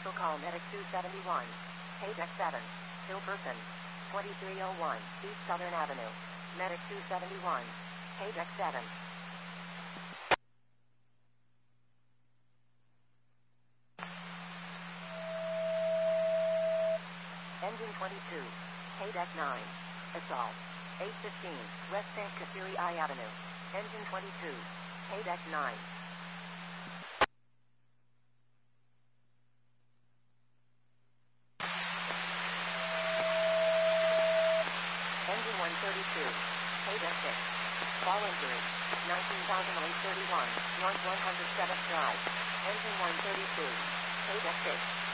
Commercial call Medic 271. Paydeck 7. Hillperson. 2301 East Southern Avenue. Medic 271. Paydeck 7. Engine 22. Paydeck 9. Assault. 815 West St. Kateri I Avenue. Engine 22. Paydeck 9. Engine 132. Paydeck 6. Fall injury. 19,831 North 107th Drive. Engine 132. Paydeck 6.